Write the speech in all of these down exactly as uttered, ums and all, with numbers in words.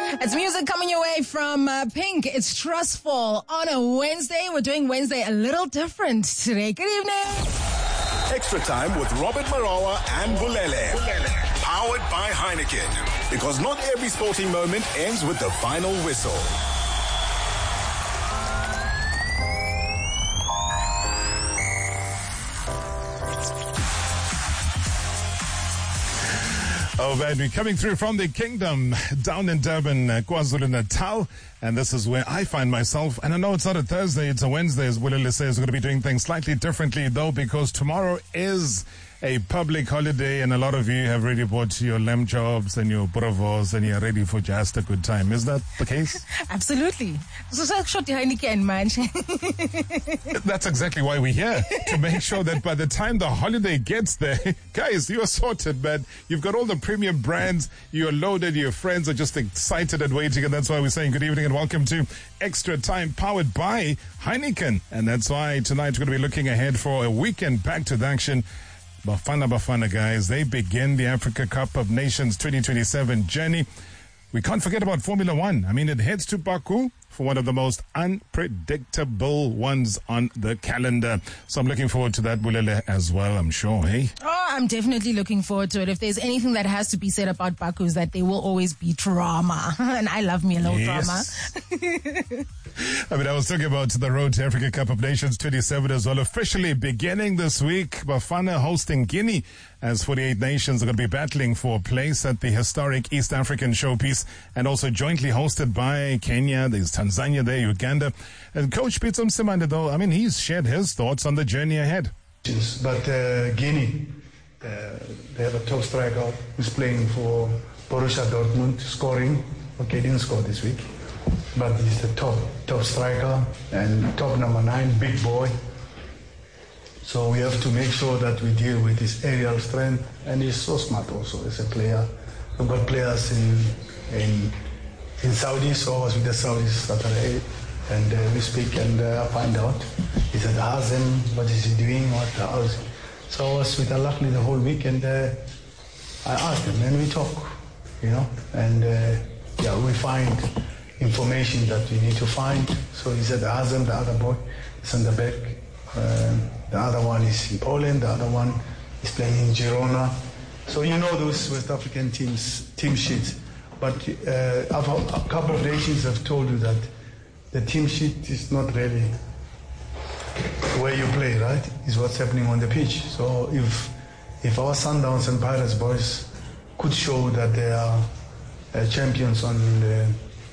It's music coming your way from uh, Pink. It's Trustful on a Wednesday. We're doing Wednesday a little different today. Good evening. Extra time with Robert Marawa and Bulele. Powered by Heineken. Because not every sporting moment ends with the final whistle. Oh, man, we're coming through from the kingdom down in Durban, uh, KwaZulu-Natal. And this is where I find myself. And I know it's not a Thursday, it's a Wednesday, as Bulele says. We're going to be doing things slightly differently, though, because tomorrow is a public holiday. And a lot of you have already bought your lamb chops and your bravos and you're ready for just a good time. Is that the case? Absolutely. So, shot Heineken, man. That's exactly why we're here. To make sure that by the time the holiday gets there, guys, you're sorted, man. You've got all the premium brands. You're loaded. Your friends are just excited and waiting. And that's why we're saying good evening and welcome to Extra Time, powered by Heineken. And that's why tonight we're going to be looking ahead for a weekend back to the action. Bafana Bafana, guys, they begin the Africa Cup of Nations twenty twenty-seven journey. We can't forget about Formula One. I mean, it heads to Baku for one of the most unpredictable ones on the calendar. So I'm looking forward to that, Bulele, as well, I'm sure, hey? Oh, I'm definitely looking forward to it. If there's anything that has to be said about Baku, is that there will always be drama. And I love me a little yes. drama. I mean, I was talking about the road to Africa Cup of Nations twenty-seven as well. Officially beginning this week, Bafana hosting Guinea, as forty-eight nations are going to be battling for a place at the historic East African showpiece, and also jointly hosted by Kenya, there's Tanzania there, Uganda. And Coach Pitso Msimande, though, I mean, he's shared his thoughts on the journey ahead. But uh, Guinea, uh, they have a top striker who's playing for Borussia Dortmund, scoring. Okay, didn't score this week, but he's the top top striker and top number nine, big boy. So we have to make sure that we deal with his aerial strength, and he's so smart also as a player. We've got players in in in Saudi, so I was with the Saudis Saturday, and uh, we speak and uh, find out. He said, Hazem, what is he doing? What else? So I was with Al-Ahly the whole week, and uh, I asked him, and we talk, you know, and uh, yeah, we find information that we need to find. So he said, Hazem, the other boy, is on the back. Uh, the other one is in Poland. The other one is playing in Girona. So you know those West African teams, team sheets. But uh, a couple of nations have told you that the team sheet is not really where you play, right? Is what's happening on the pitch. So if if our Sundowns and Pirates boys could show that they are uh, champions on the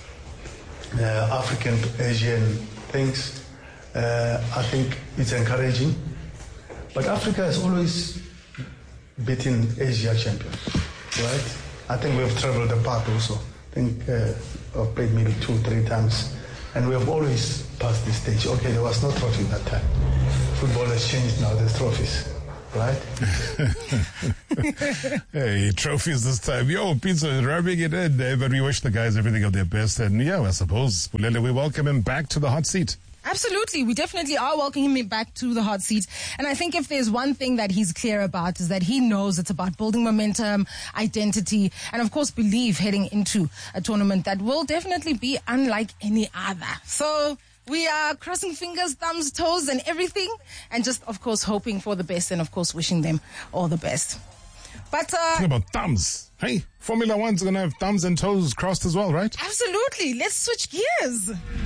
uh, African, Asian things, Uh, I think it's encouraging. But Africa has always beaten Asia champions, right? I think we have traveled the path also. I think uh, I've played maybe two, three times, and we have always passed this stage. Okay, there was no trophy that time. Football has changed now, there's trophies, right? Hey, trophies this time. Yo, Pizza is rubbing it in there, but we wish the guys everything of their best. And yeah, I suppose, Bulele, we welcome him back to the hot seat. Absolutely. We definitely are welcoming him back to the hot seat. And I think if there's one thing that he's clear about is that he knows it's about building momentum, identity, and of course belief heading into a tournament that will definitely be unlike any other. So we are crossing fingers, thumbs, toes, and everything, and just, of course, hoping for the best and, of course, wishing them all the best. But, uh... Talking about thumbs. Hey, Formula One's going to have thumbs and toes crossed as well, right? Absolutely. Let's switch gears.